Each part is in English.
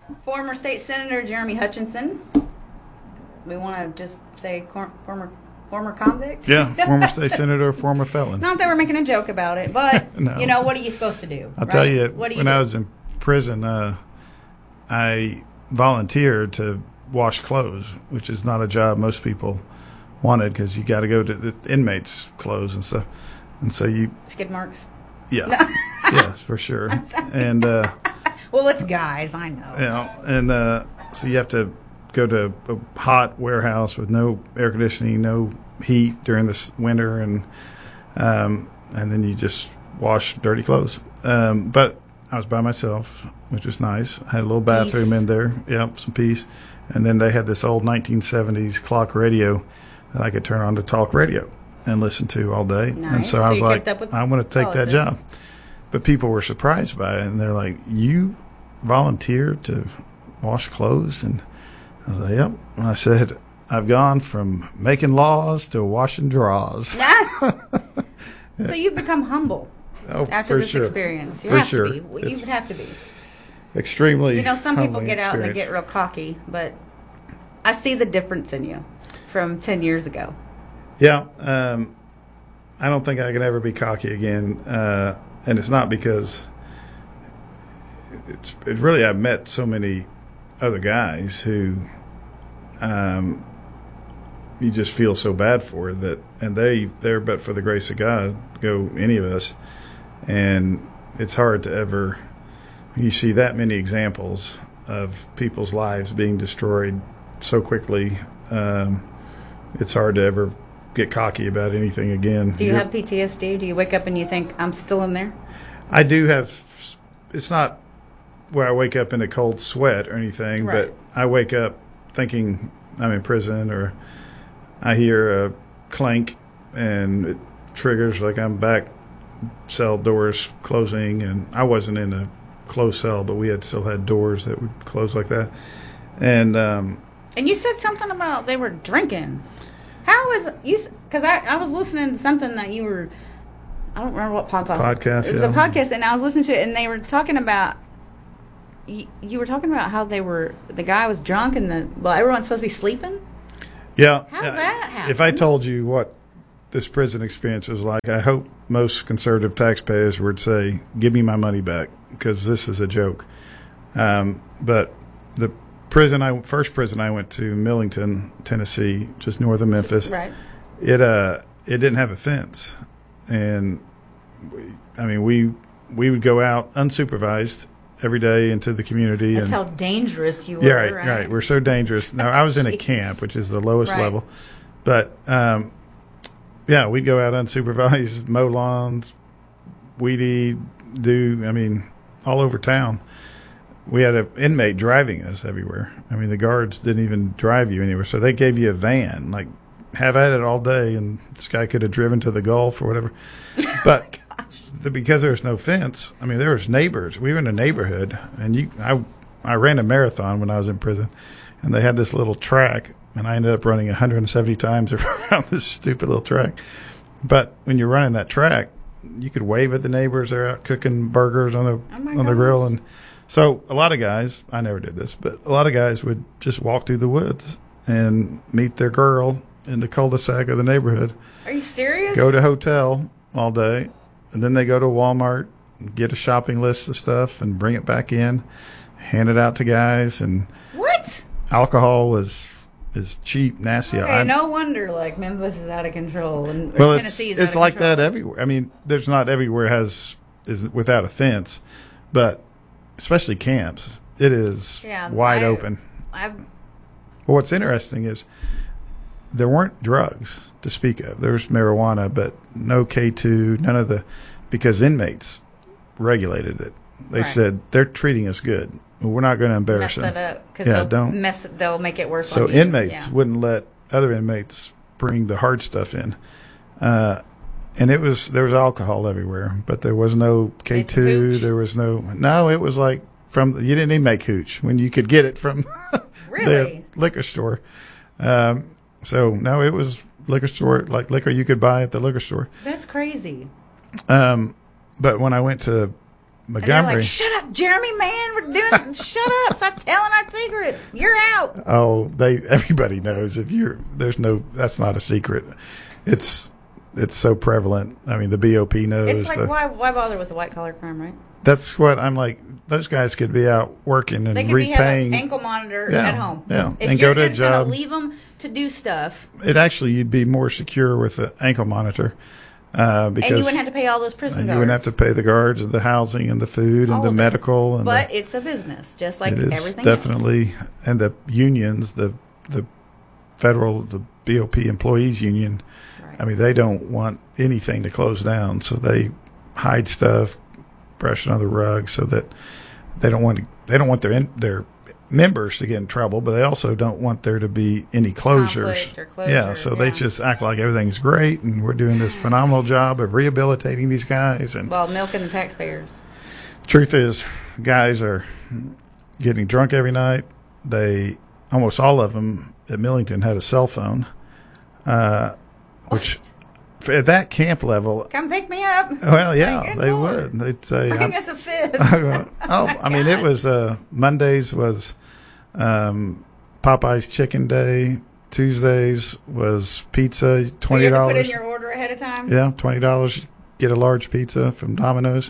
Former State Senator Jeremy Hutchinson. We want to just say former convict? Yeah, former state senator, former felon. Not that we're making a joke about it, but, No. what are you supposed to do? I'll tell you, What do when I was in prison, I volunteered to wash clothes, which is not a job most people wanted because you got to go to the inmates' clothes and stuff. And so you... Skid marks? Yeah. Yes, for sure. And... well, it's guys, I know. And so you have to go to a hot warehouse with no air conditioning, no heat during this winter, and then you just wash dirty clothes. But I was by myself, which was nice. I had a little bathroom in there. Yeah, some peace. And then they had this old 1970s clock radio that I could turn on to talk radio and listen to all day. Nice. And so I was like, I'm going to take that job. But people were surprised by it, and they're like, "You volunteered to wash clothes?" And I was like, "Yep." And I said, "I've gone from making laws to washing drawers." So you've become humble after this experience. You have to be. You would have to be. Extremely. Some people get out and they get real cocky, but I see the difference in you from 10 years ago. Yeah. I don't think I can ever be cocky again. And it's not because it's really, I've met so many other guys who you just feel so bad for that, and they're but for the grace of God go any of us. And it's hard to ever, you see that many examples of people's lives being destroyed so quickly. It's hard to ever get cocky about anything again. Do you have PTSD? Do you wake up and you think, I'm still in there? I do have. It's not where I wake up in a cold sweat or anything, right. But I wake up thinking I'm in prison, or I hear a clank and it triggers like I'm back, cell doors closing, and I wasn't in a closed cell, but we still had doors that would close like that. And you said something about they were drinking. How is you? Because I was listening to something that you were. I don't remember what podcast. It was a podcast, and I was listening to it, and they were talking about. You were talking about how the guy was drunk, and everyone's supposed to be sleeping. Yeah. How's that happen? If I told you what this prison experience was like, I hope most conservative taxpayers would say, "Give me my money back," because this is a joke. But the first prison I went to, Millington, Tennessee, just north of Memphis. Right. It didn't have a fence, and we would go out unsupervised every day into the community. That's how dangerous you were. Yeah, right. We're so dangerous. Now I was in a camp, which is the lowest level, but we'd go out unsupervised, mow lawns, weed eat, all over town. We had an inmate driving us everywhere. The guards didn't even drive you anywhere. So they gave you a van, like, have at it all day, and this guy could have driven to the Gulf or whatever. But because there was no fence, there was neighbors. We were in a neighborhood, and I ran a marathon when I was in prison, and they had this little track, and I ended up running 170 times around this stupid little track. But when you're running that track, you could wave at the neighbors. They're out cooking burgers on the grill, and so a lot of guys, I never did this, but a lot of guys would just walk through the woods and meet their girl in the cul-de-sac of the neighborhood. Are you serious? Go to a hotel all day, and then they go to Walmart, get a shopping list of stuff, and bring it back in, hand it out to guys. And what? Alcohol is cheap, nasty. Okay, no wonder Memphis is out of control, and well, Tennessee is it's out of like control. that everywhere. There's not everywhere is without a fence, but especially camps, it is wide open. Well, what's interesting is there weren't drugs to speak of. There's marijuana, but no K2, none of because inmates regulated it. They said, they're treating us good. We're not going to embarrass them. Mess it up, because they'll make it worse. So inmates wouldn't let other inmates bring the hard stuff in. And there was alcohol everywhere, but there was no K2. There was no, it was like you didn't even make hooch when you could get it from really? The liquor store. So no, it was liquor store, like liquor you could buy at the liquor store. That's crazy. But when I went to Montgomery. Like, shut up, Jeremy, man. We're doing. Shut up. Stop telling our secrets. You're out. Oh, everybody knows that's not a secret. It's so prevalent. I mean, the BOP knows. It's like, why bother with the white collar crime, right? That's what I'm like. Those guys could be out working and they could repaying. Have an ankle monitor at home. Yeah, if and you're go to a job. Leave them to do stuff. You'd be more secure with the ankle monitor. Because and you wouldn't have to pay all those prison guards. You wouldn't have to pay the guards and the housing and the food and the medical. But it's a business, just like everything definitely else. And the unions, the BOP employees union, right. I mean, they don't want anything to close down, so they hide stuff, brush it under the rug, so that they don't want their members to get in trouble, but they also don't want there to be any closures. They just act like everything's great and we're doing this phenomenal job of rehabilitating these guys and while milking the taxpayers. Truth is, guys are getting drunk every night. Almost all of them at Millington had a cell phone, which at that camp level, come pick me up. Well, yeah, they would. They'd say, "Bring us a fifth." I mean, it was Mondays was Popeye's Chicken Day. Tuesdays was pizza, $20. So you had to put in your order ahead of time. Yeah, $20. Get a large pizza from Domino's.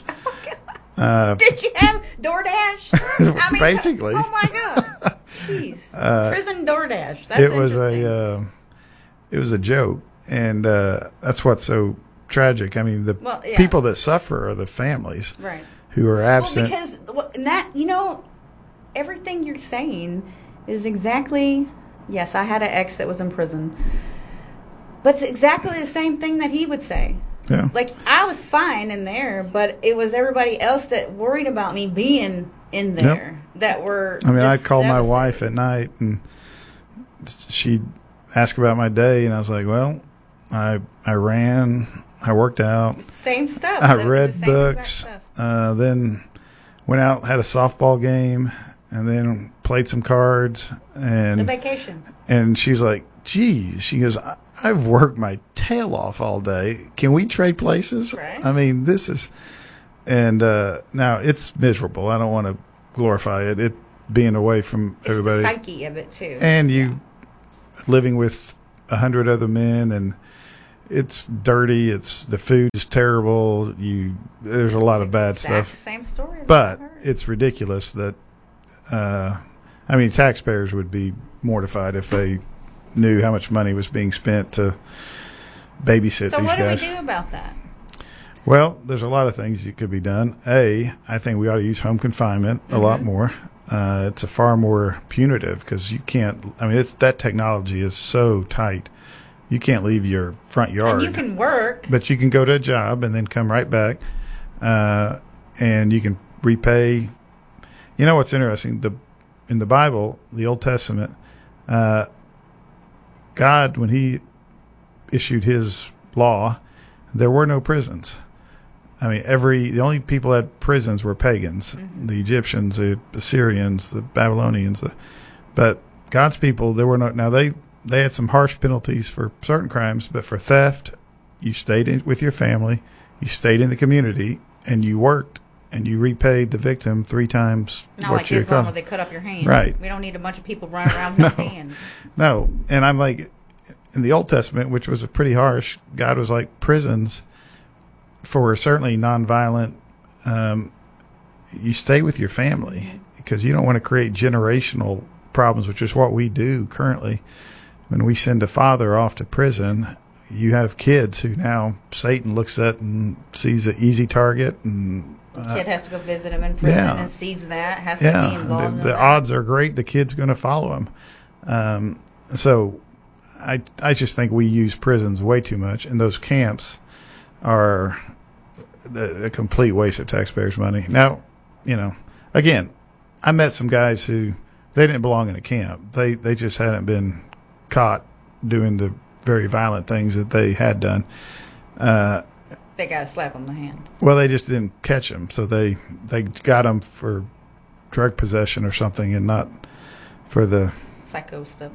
Did you have DoorDash? I mean, basically. Oh my God! Jeez, prison DoorDash. That's it was a joke. And that's what's so tragic. I mean, the people that suffer are the families who are absent. Well, because everything you're saying is exactly, yes, I had an ex that was in prison. But it's exactly the same thing that he would say. Yeah. Like, I was fine in there, but it was everybody else that worried about me being in there that were I'd call my wife at night, and she'd ask about my day, and I was like, well, I ran, I worked out. Same stuff. I read books, then went out, had a softball game, and then played some cards. And a vacation. And she's like, geez, she goes, I've worked my tail off all day. Can we trade places? Right. I mean, this is, and now it's miserable. I don't want to glorify it being away from everybody. It's the psyche of it, too. And you living with 100 other men, and it's dirty. The food is terrible. There's a lot of bad stuff. Same story. But it's ridiculous that, taxpayers would be mortified if they knew how much money was being spent to babysit these guys. So what do we do about that? Well, there's a lot of things that could be done. I think we ought to use home confinement a lot more. It's a far more punitive because you can't. That technology is so tight. You can't leave your front yard. And you can work, but you can go to a job and then come right back, and you can repay. You know what's interesting? In the Bible, the Old Testament, God, when He issued His law, there were no prisons. The only people that had prisons were pagans, the Egyptians, the Assyrians, the Babylonians. But God's people, there were no. Now they had some harsh penalties for certain crimes, but for theft, you stayed with your family, you stayed in the community, and you worked, and you repaid the victim 3 times not what like you Islam where they cut off your hand. Right. We don't need a bunch of people running around with no hands. No, and I'm like, in the Old Testament, which was pretty harsh, God was like, prisons for certainly nonviolent, you stay with your family because you don't want to create generational problems, which is what we do currently. When we send a father off to prison, you have kids who now Satan looks at and sees an easy target, and the kid has to go visit him in prison and sees that, has to be involved. The odds are great the kid's going to follow him. So I just think we use prisons way too much, and those camps are a complete waste of taxpayers' money. Now, again, I met some guys who they didn't belong in a camp. They just hadn't been caught doing the very violent things that they had done. They got a slap on the hand. Well, they just didn't catch them, so they got them for drug possession or something, and not for the psycho stuff.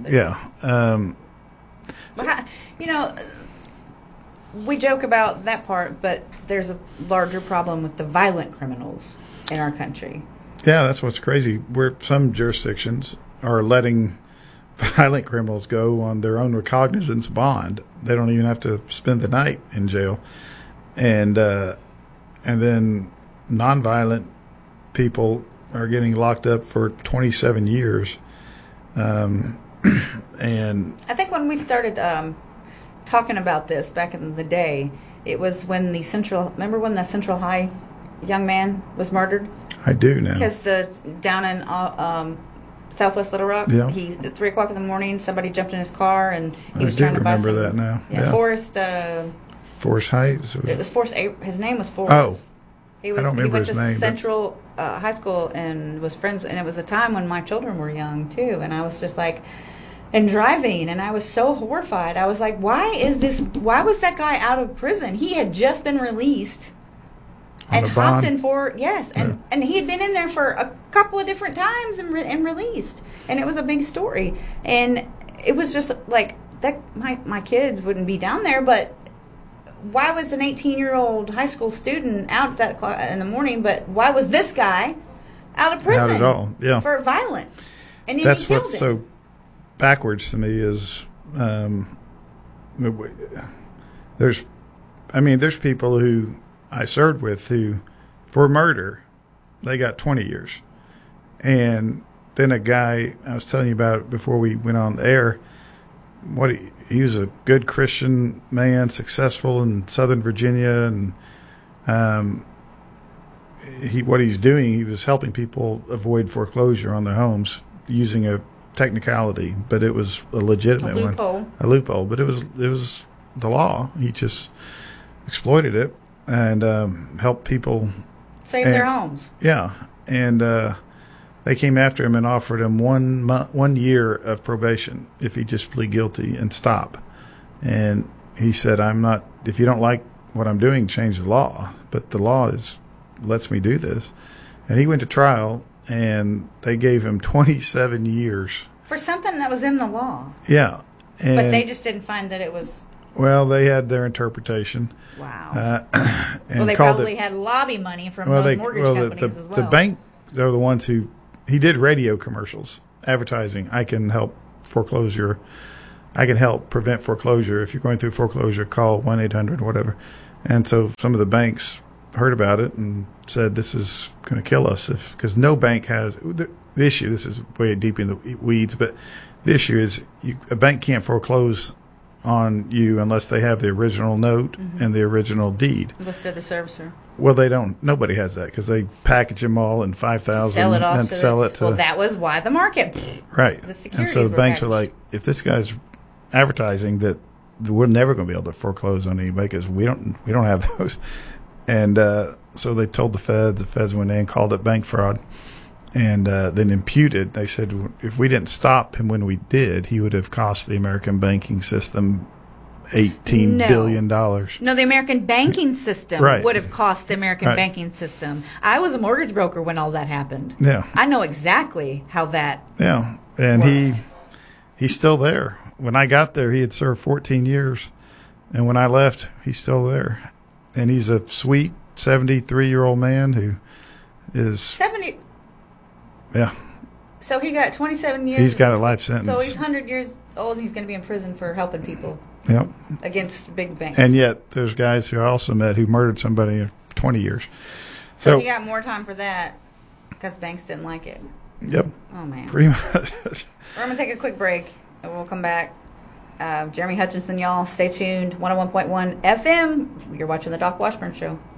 We joke about that part, but there's a larger problem with the violent criminals. in our country. Yeah, that's what's crazy. Where some jurisdictions are letting violent criminals go on their own recognizance bond. They don't even have to spend the night in jail. And then nonviolent people are getting locked up for 27 years. And I think when we started talking about this back in the day, it was when remember when the Central High young man was murdered? I do now. Because down in Southwest Little Rock, yeah. At 3:00 in the morning, somebody jumped in his car and he was trying to buy some. I remember that now. Yeah. Forrest Heights. It was Forrest. His name was Forrest. Oh, I don't remember his name. He went to Central High School and was friends. And it was a time when my children were young too. And I was just like, and driving, and I was so horrified. I was like, why was that guy out of prison? He had just been released. And hopped in and he had been in there for a couple of different times and released, and it was a big story, and it was just like that. My kids wouldn't be down there, but why was an 18-year-old high school student out that o'clock in the morning? But why was this guy out of prison? Not at all, yeah, for violence. And that's what's so backwards to me is there's people who I served with who, for murder, they got 20 years. And then a guy, I was telling you about it before we went on the air, he was a good Christian man, successful in Southern Virginia, and what he's doing, he was helping people avoid foreclosure on their homes using a technicality, but it was a legitimate one. A loophole. But it was the law. He just exploited it. And help people save their homes. Yeah, and they came after him and offered him 1 year of probation if he just plead guilty and stop. And he said, "I'm not. If you don't like what I'm doing, change the law. But the law lets me do this." And he went to trial, and they gave him 27 years for something that was in the law. Yeah, but they just didn't find that it was. Well, they had their interpretation. Wow. And they probably had lobby money from those mortgage companies as well. The bank, they're the ones he did radio commercials advertising. I can help foreclosure. I can help prevent foreclosure. If you're going through foreclosure, call 1-800, whatever. And so some of the banks heard about it and said, this is going to kill us. Because no bank has the issue. This is way deep in the weeds, but the issue is a bank can't foreclose on you unless they have the original note and the original deed. Listed the servicer. Well, they don't. Nobody has that because they package them all in 5,000 and sell it to. Well, that was why the market. Right. The securities and so the banks packaged. are like, if this guy's advertising that we're never going to be able to foreclose on anybody because we don't have those, and so they told the feds went in and called it bank fraud. And then imputed, they said if we didn't stop him when we did, he would have cost the American banking system $18 billion. No, the American banking system would have cost the American banking system. I was a mortgage broker when all that happened. Yeah. I know exactly how that and worked. He's still there. When I got there, he had served 14 years. And when I left, he's still there. And he's a sweet 73-year-old man who is... 70... Yeah. So he got 27 years. He's got a life sentence. So he's 100 years old and he's going to be in prison for helping people. Yep. Against big banks. And yet there's guys who I also met who murdered somebody in 20 years. So he got more time for that because banks didn't like it. Yep. Oh, man. Pretty much. We're going to take a quick break and we'll come back. Jeremy Hutchinson, y'all. Stay tuned. 101.1 FM. You're watching The Doc Washburn Show.